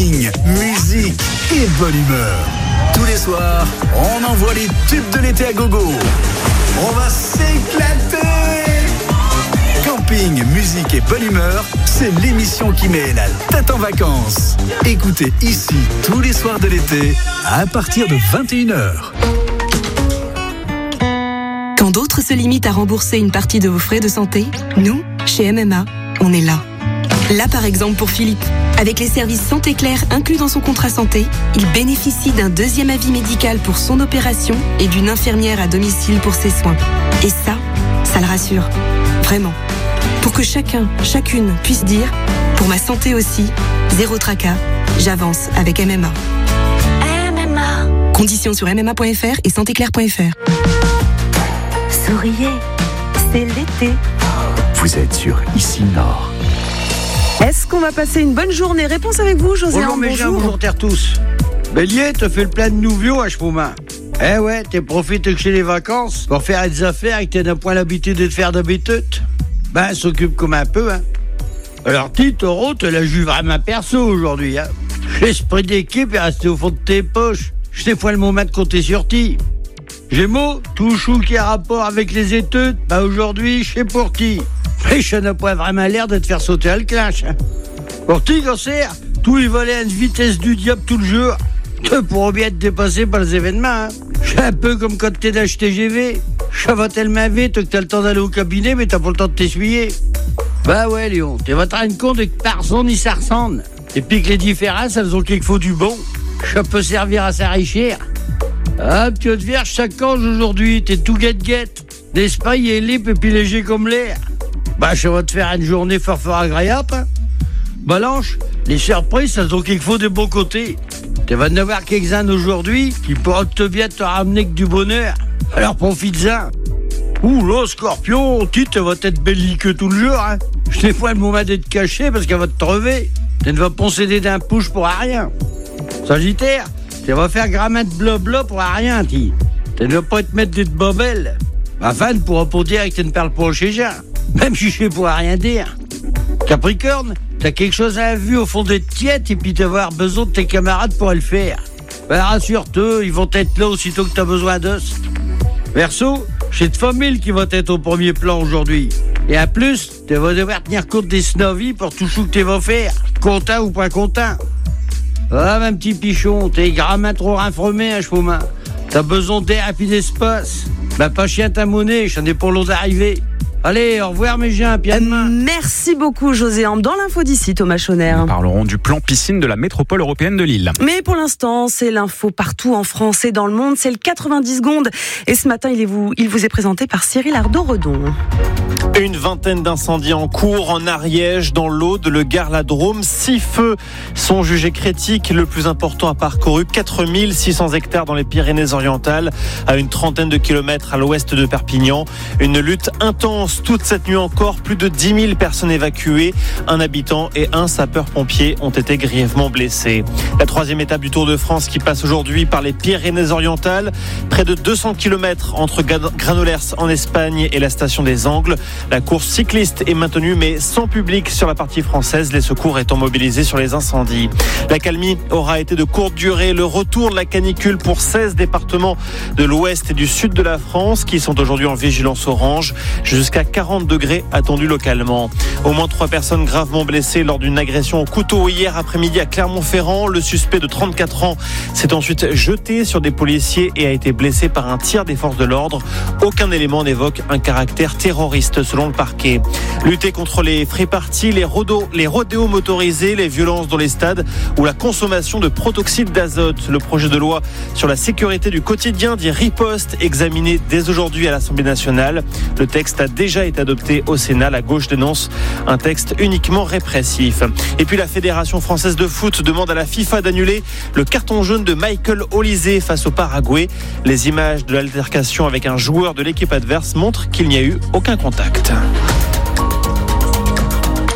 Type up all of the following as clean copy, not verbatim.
camping, musique et bonne humeur. Tous les soirs, on envoie les tubes de l'été à gogo. On va s'éclater. Camping, musique et bonne humeur, c'est l'émission qui met la tête en vacances. Écoutez ici tous les soirs de l'été à partir de 21h. Quand d'autres se limitent à rembourser une partie de vos frais de santé, nous, chez MMA, on est là. Là par exemple pour Philippe. Avec les services Santé Claire inclus dans son contrat santé, il bénéficie d'un deuxième avis médical pour son opération et d'une infirmière à domicile pour ses soins. Et ça le rassure. Vraiment. Pour que chacun, chacune puisse dire « Pour ma santé aussi, zéro tracas, j'avance avec MMA ». MMA. Conditions sur mma.fr et santéclaire.fr. Souriez, c'est l'été. Vous êtes sur Ici Nord. Est-ce qu'on va passer une bonne journée? Réponse avec vous, José. Bonjour mes gens, bonjour terre tous. Bélier, t'as fait le plein de nouveaux à Chepaumin. Eh ouais, t'es profité chez les vacances pour faire des affaires et que t'as d'un point l'habitude de te faire d'habitude. Ben, s'occupe comme un peu, hein. Alors, Taureau, te la joue vraiment perso aujourd'hui, hein. L'esprit d'équipe est resté au fond de tes poches. C'est des fois le moment de compter sur ti. Gémeaux, tout chou qui a rapport avec les études, ben aujourd'hui, je sais pour qui. Mais ça n'a pas vraiment l'air de te faire sauter à le clinch, hein. Pour ti, cancer, tout y volait à une vitesse du diable tout le jour. Tu pourras bien être dépassé par les événements, hein. C'est un peu comme quand t'es dans TGV. Ça va tellement vite que t'as le temps d'aller au cabinet, mais t'as pas le temps de t'essuyer. Bah ouais, Léon, t'es votre rendre compte que personne n'y ça ressemble. Et puis que les différences, elles ont quelque chose du bon. Ça peut servir à s'enrichir. Ah, petite vierge, chaque ange aujourd'hui, t'es tout guette-guette. D'esprit est libre et puis léger comme l'air. Bah, ça va te faire une journée fort agréable, hein. Balanche, les surprises, elles ont quelque chose de bon côté. Tu vas en avoir quelques-uns aujourd'hui qui pourront bien te ramener que du bonheur. Alors profite-en. Ouh là, Scorpion, tu vas être belliqueux tout le jour, hein. Je n'ai pas le moment d'être caché parce qu'elle va te crever. Tu ne vas pas céder d'un push pour rien. Sagittaire, tu vas faire grammaire de blabla pour rien, tu ne vas pas te mettre des bobelles. Ma femme ne pourra pas dire que tu ne parles pas chez Jean. Même si je sais pas rien dire. Capricorne, t'as quelque chose à vue au fond de tiède et puis t'avoir besoin de tes camarades pour le faire. Ben rassure-toi, ils vont être là aussitôt que t'as besoin d'eux. Verseau, c'est de famille qui va être au premier plan aujourd'hui. Et en plus, tu vas devoir tenir compte des snovies pour tout ce que tu vas faire. Content ou pas content. Ah, mon petit pichon, t'es grammaire trop rinfromé à Chepaumin. T'as besoin d'air et puis d'espace. Ben pas chien ta monnaie, j'en ai pour l'eau d'arriver. Allez, au revoir mes gens, puis à demain. Merci beaucoup José Ambe. Dans l'info d'ici, Thomas Chauner. Nous parlerons du plan piscine de la métropole européenne de Lille. Mais pour l'instant, c'est l'info partout en France et dans le monde. C'est le 90 secondes. Et ce matin, il vous est présenté par Cyril Ardo-Redon. Une vingtaine d'incendies en cours en Ariège, dans l'Aude, le Gard, la Drôme. 6 feux sont jugés critiques. Le plus important a parcouru 4600 hectares dans les Pyrénées-Orientales, à une trentaine de kilomètres à l'ouest de Perpignan. Une lutte intense toute cette nuit encore. Plus de 10 000 personnes évacuées. Un habitant et un sapeur-pompier ont été grièvement blessés. La 3e étape du Tour de France qui passe aujourd'hui par les Pyrénées-Orientales. Près de 200 kilomètres entre Granollers en Espagne et la station des Angles. La course cycliste est maintenue mais sans public sur la partie française, les secours étant mobilisés sur les incendies. L'accalmie aura été de courte durée. Le retour de la canicule pour 16 départements de l'ouest et du sud de la France qui sont aujourd'hui en vigilance orange. Jusqu'à 40 degrés attendus localement. Au moins 3 personnes gravement blessées lors d'une agression au couteau hier après-midi à Clermont-Ferrand. Le suspect de 34 ans s'est ensuite jeté sur des policiers et a été blessé par un tir des forces de l'ordre. Aucun élément n'évoque un caractère terroriste selon le parquet. Lutter contre les free-parties, les rodéos motorisés, les violences dans les stades ou la consommation de protoxyde d'azote. Le projet de loi sur la sécurité du quotidien dit riposte, examiné dès aujourd'hui à l'Assemblée nationale. Le texte a déjà été adopté au Sénat. La gauche dénonce un texte uniquement répressif. Et puis la Fédération française de foot demande à la FIFA d'annuler le carton jaune de Michael Olise face au Paraguay. Les images de l'altercation avec un joueur de l'équipe adverse montrent qu'il n'y a eu aucun contact.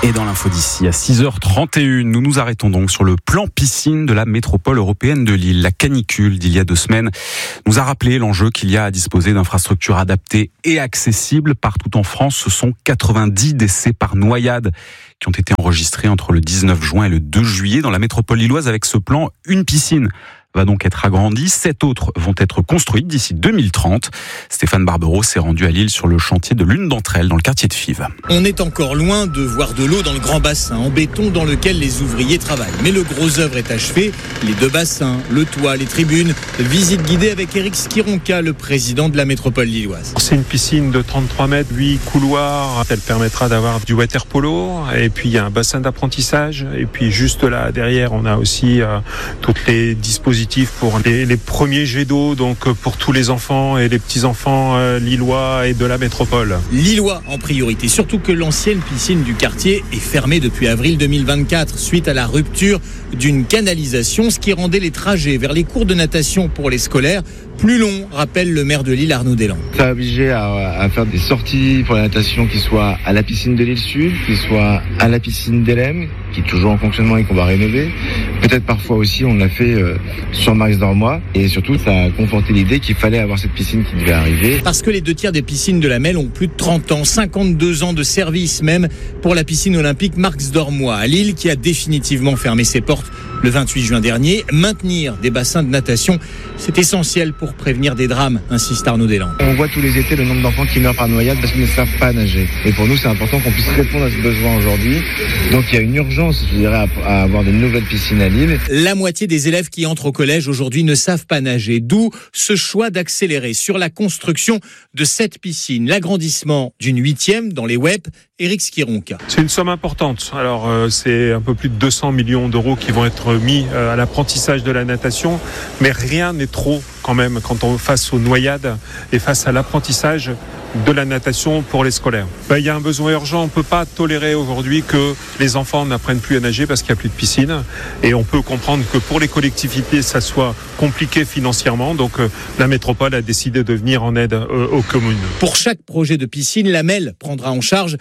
Et dans l'info d'ici, à 6h31, nous nous arrêtons donc sur le plan piscine de la métropole européenne de Lille. La canicule d'il y a 2 semaines nous a rappelé l'enjeu qu'il y a à disposer d'infrastructures adaptées et accessibles. Partout en France, ce sont 90 décès par noyade qui ont été enregistrés entre le 19 juin et le 2 juillet dans la métropole lilloise. Avec ce plan, une piscine va donc être agrandie. 7 autres vont être construites d'ici 2030. Stéphane Barbero s'est rendu à Lille sur le chantier de l'une d'entre elles dans le quartier de Fives. On est encore loin de voir de l'eau dans le grand bassin en béton dans lequel les ouvriers travaillent. Mais le gros œuvre est achevé. Les 2 bassins, le toit, les tribunes. Visite guidée avec Éric Skironka, le président de la métropole lilloise. C'est une piscine de 33 mètres, 8 couloirs. Elle permettra d'avoir du water polo. Et puis il y a un bassin d'apprentissage. Et puis juste là derrière, on a aussi toutes les dispositifs pour les premiers jets d'eau, donc pour tous les enfants et les petits-enfants lillois et de la métropole. Lillois en priorité, surtout que l'ancienne piscine du quartier est fermée depuis avril 2024 suite à la rupture d'une canalisation, ce qui rendait les trajets vers les cours de natation pour les scolaires plus longs, rappelle le maire de Lille, Arnaud Deslandes. Ça a obligé à faire des sorties pour la natation qui soient à la piscine de l'île Sud, qui soient à la piscine d'Elem, qui est toujours en fonctionnement et qu'on va rénover. Peut-être parfois aussi on l'a fait sur Max Dormois, et surtout ça a conforté l'idée qu'il fallait avoir cette piscine qui devait arriver. Parce que les 2 tiers des piscines de la Melle ont plus de 30 ans, 52 ans de service même pour la piscine olympique Max Dormois à Lille, qui a définitivement fermé ses portes le 28 juin dernier. Maintenir des bassins de natation, c'est essentiel pour prévenir des drames, insiste Arnaud Deslandes. On voit tous les étés le nombre d'enfants qui meurent par noyade parce qu'ils ne savent pas nager. Et pour nous, c'est important qu'on puisse répondre à ce besoin aujourd'hui. Donc il y a une urgence, je dirais, à avoir de nouvelles piscines à Lille. La moitié des élèves qui entrent au collège aujourd'hui ne savent pas nager, d'où ce choix d'accélérer sur la construction de cette piscine. L'agrandissement d'une 8e dans les WEP, Éric Skironka. C'est une somme importante. Alors c'est un peu plus de 200 millions d'euros qui vont être mis à l'apprentissage de la natation, mais rien n'est trop quand même quand on face aux noyades et face à l'apprentissage de la natation pour les scolaires. Il y a un besoin urgent, on ne peut pas tolérer aujourd'hui que les enfants n'apprennent plus à nager parce qu'il n'y a plus de piscine, et on peut comprendre que pour les collectivités ça soit compliqué financièrement, donc la métropole a décidé de venir en aide aux communes. Pour chaque projet de piscine, la Melle prendra en charge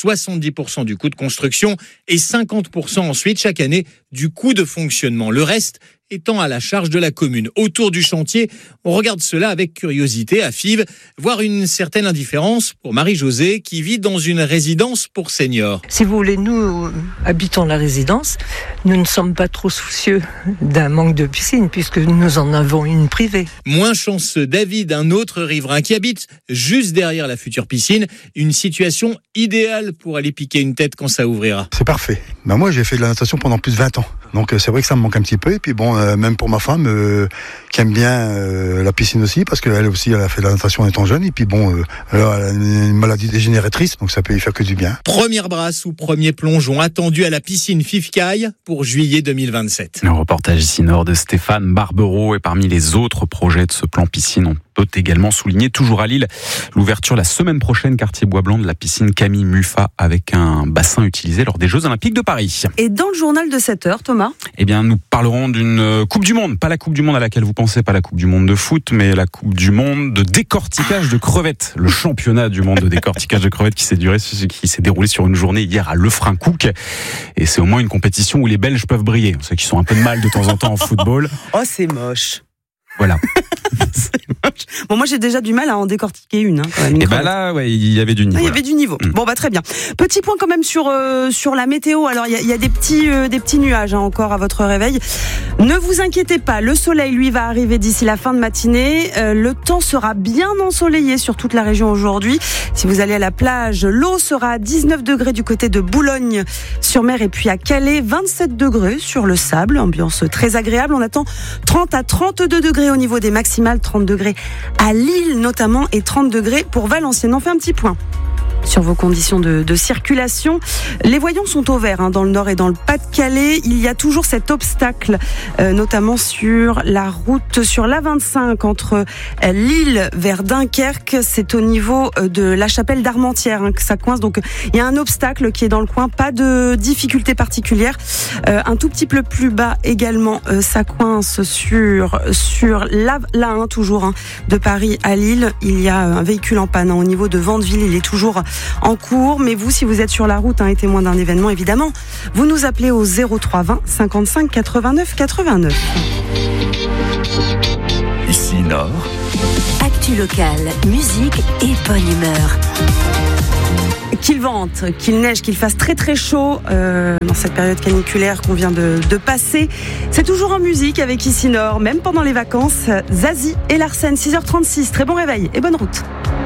70% du coût de construction et 50% ensuite chaque année du coût de fonctionnement. Le reste étant à la charge de la commune. Autour du chantier, on regarde cela avec curiosité à Fives, voire une certaine indifférence pour Marie-Josée qui vit dans une résidence pour seniors. Si vous voulez, nous habitons la résidence, nous ne sommes pas trop soucieux d'un manque de piscine puisque nous en avons une privée. Moins chanceux, David, un autre riverain qui habite juste derrière la future piscine, une situation idéale pour aller piquer une tête quand ça ouvrira. C'est parfait. Moi j'ai fait de la natation pendant plus de 20 ans, donc c'est vrai que ça me manque un petit peu, et puis bon, même pour ma femme qui aime bien la piscine aussi, parce qu'elle aussi elle a fait de la natation en étant jeune, et puis bon, elle a une maladie dégénératrice, donc ça peut y faire que du bien. Première brasse ou premier plongeon attendu à la piscine Fifcaille pour juillet 2027. Un reportage ici nord de Stéphane Barbero, et parmi les autres projets de ce plan piscine, on peut également souligner, toujours à Lille, l'ouverture la semaine prochaine, quartier Bois-Blanc, de la piscine Camille Muffat, avec un bassin utilisé lors des Jeux Olympiques de Paris. Et dans le journal de 7h, Thomas ? Eh bien, nous parlerons d'une Coupe du Monde. Pas la Coupe du Monde à laquelle vous pensez, pas la Coupe du Monde de foot, mais la Coupe du Monde de décortiquage de crevettes. Le championnat du monde de décortiquage de crevettes qui s'est déroulé sur une journée hier à Lefrancouc. Et c'est au moins une compétition où les Belges peuvent briller. Ceux qui sont un peu de mal de temps en temps en football. Oh, c'est moche. Voilà. Bon, moi j'ai déjà du mal à en décortiquer une. Quand même, et là, ouais, il y avait du niveau. Il y avait du niveau. Bon, très bien. Petit point quand même sur la météo. Alors il y a des petits nuages encore à votre réveil. Ne vous inquiétez pas, le soleil lui va arriver d'ici la fin de matinée. Le temps sera bien ensoleillé sur toute la région aujourd'hui. Si vous allez à la plage, l'eau sera à 19 degrés du côté de Boulogne-sur-Mer, et puis à Calais, 27 degrés sur le sable. Ambiance très agréable. On attend 30 à 32 degrés au niveau des maximales, 30 degrés à Lille notamment, et 30 degrés pour Valenciennes. On fait un petit point sur vos conditions de circulation. Les voyants sont au vert dans le nord et dans le Pas-de-Calais. Il y a toujours cet obstacle, notamment sur la route, sur l'A25 entre Lille vers Dunkerque. C'est au niveau de la chapelle d'Armentières que ça coince. Donc il y a un obstacle qui est dans le coin. Pas de difficulté particulière. Un tout petit peu plus bas également, ça coince sur l'A1 toujours, de Paris à Lille. Il y a un véhicule en panne au niveau de Vandeville. Il est toujours en cours. Mais vous, si vous êtes sur la route et témoin d'un événement, évidemment, vous nous appelez au 03 20 55 89 89. Ici Nord. Actu locale, musique et bonne humeur. Qu'il vente, qu'il neige, qu'il fasse très très chaud dans cette période caniculaire qu'on vient de passer. C'est toujours en musique avec Ici Nord, même pendant les vacances. Zazie et Larsen, 6h36. Très bon réveil et bonne route.